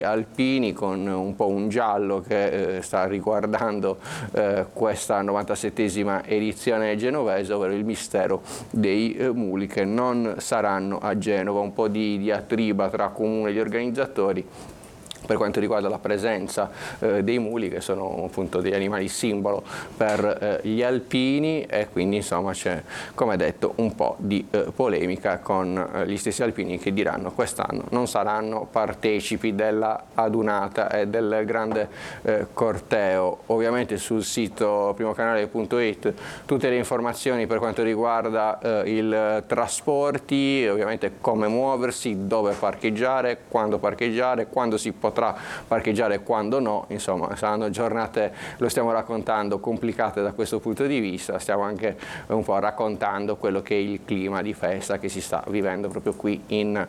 alpini, con un po' un giallo che sta riguardando questa 97esima edizione genovese, ovvero il mistero dei muli che non saranno a Genova. Un po' di diatriba tra comune e gli organizzatori per quanto riguarda la presenza dei muli, che sono appunto degli animali simbolo per gli alpini, e quindi insomma c'è, come detto, un po' di polemica con gli stessi alpini che diranno quest'anno non saranno partecipi della adunata e del grande corteo. Ovviamente sul sito primocanale.it tutte le informazioni per quanto riguarda i trasporti, ovviamente come muoversi, dove parcheggiare, quando si potrà parcheggiare e quando no. Insomma, saranno giornate, lo stiamo raccontando, complicate da questo punto di vista. Stiamo anche un po' raccontando quello che è il clima di festa che si sta vivendo proprio qui in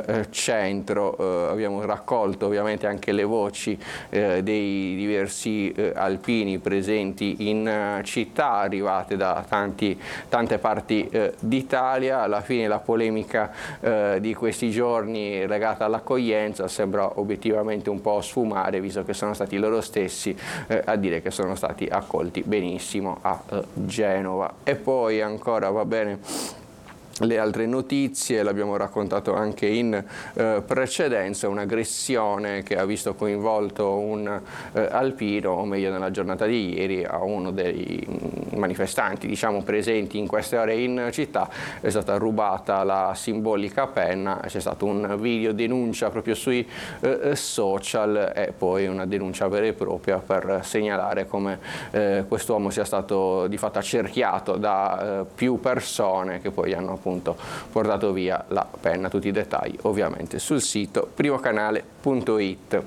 centro. Abbiamo raccolto ovviamente anche le voci dei diversi alpini presenti in città, arrivate da tante parti d'Italia. Alla fine la polemica di questi giorni legata all'accoglienza sembra obiettivamente un po' sfumare, visto che sono stati loro stessi a dire che sono stati accolti benissimo a Genova. E poi ancora, va bene, le altre notizie, l'abbiamo raccontato anche in precedenza, un'aggressione che ha visto coinvolto un alpino, o meglio nella giornata di ieri, a uno dei manifestanti, diciamo, presenti in queste ore in città. È stata rubata la simbolica penna, c'è stato un video denuncia proprio sui social, e poi una denuncia vera e propria per segnalare come quest'uomo sia stato di fatto accerchiato da più persone che poi hanno portato via la penna. Tutti i dettagli ovviamente sul sito primocanale.it.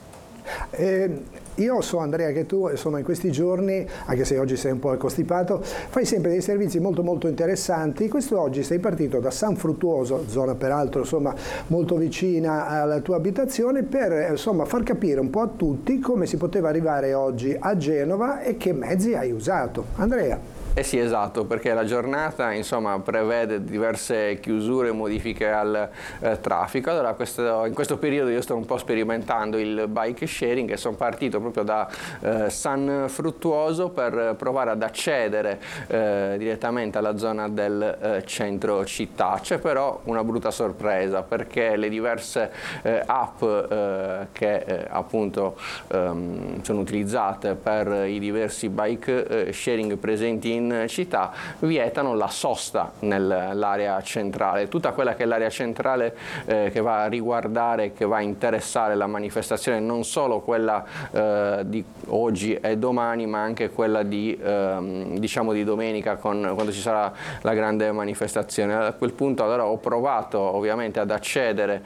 Io so, Andrea, che tu insomma in questi giorni, anche se oggi sei un po' costipato, fai sempre dei servizi molto interessanti. Quest'oggi sei partito da San Fruttuoso, zona peraltro insomma molto vicina alla tua abitazione, per insomma far capire un po' a tutti come si poteva arrivare oggi a Genova e che mezzi hai usato. Andrea. Eh sì, esatto, perché la giornata insomma prevede diverse chiusure e modifiche al traffico. Allora in questo periodo io sto un po' sperimentando il bike sharing e sono partito proprio da San Fruttuoso per provare ad accedere direttamente alla zona del centro città. C'è però una brutta sorpresa, perché le diverse app che appunto sono utilizzate per i diversi bike sharing presenti in città vietano la sosta nell'area centrale. Tutta quella che è l'area centrale che va a riguardare, che va a interessare la manifestazione, non solo quella di oggi e domani, ma anche quella di diciamo di domenica, quando ci sarà la grande manifestazione. A quel punto allora ho provato ovviamente ad accedere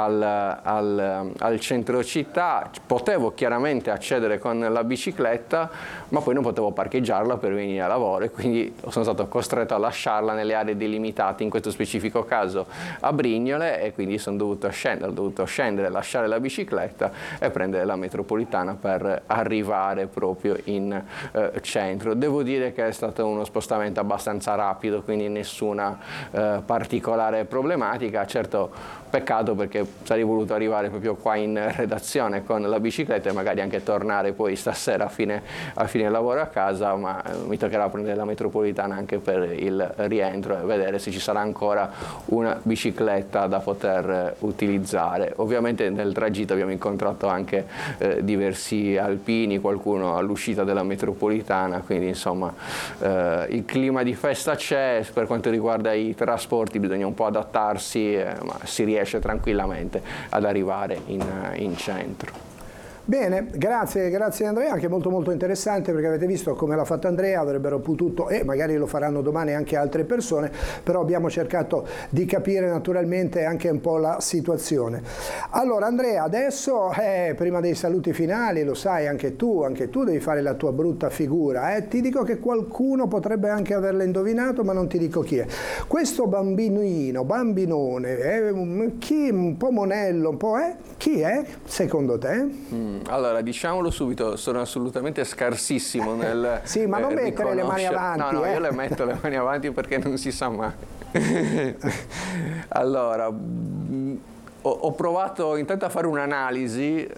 al centro città. Potevo chiaramente accedere con la bicicletta, ma poi non potevo parcheggiarla per venire a lavoro, e quindi sono stato costretto a lasciarla nelle aree delimitate, in questo specifico caso a Brignole, e quindi sono dovuto scendere, lasciare la bicicletta e prendere la metropolitana per arrivare proprio in centro. Devo dire che è stato uno spostamento abbastanza rapido, quindi nessuna particolare problematica. Certo, peccato, perché sarei voluto arrivare proprio qua in redazione con la bicicletta e magari anche tornare poi stasera a fine lavoro a casa, ma mi toccherà prendere la metropolitana anche per il rientro e vedere se ci sarà ancora una bicicletta da poter utilizzare. Ovviamente nel tragitto abbiamo incontrato anche diversi alpini, qualcuno all'uscita della metropolitana, quindi insomma il clima di festa c'è. Per quanto riguarda i trasporti bisogna un po' adattarsi, ma si riesce tranquillamente ad arrivare in centro. Bene, grazie Andrea, anche molto interessante, perché avete visto come l'ha fatto Andrea, avrebbero potuto, e magari lo faranno domani anche altre persone, però abbiamo cercato di capire naturalmente anche un po' la situazione. Allora Andrea, adesso prima dei saluti finali, lo sai anche tu devi fare la tua brutta figura, ti dico che qualcuno potrebbe anche averla indovinato, ma non ti dico chi è. Questo bambinone, chi un po' monello, un po' chi è secondo te? Allora, diciamolo subito, sono assolutamente scarsissimo nel sì, ma non mettere le mani avanti. No, io le metto le mani avanti perché non si sa mai. Allora, ho provato intanto a fare un'analisi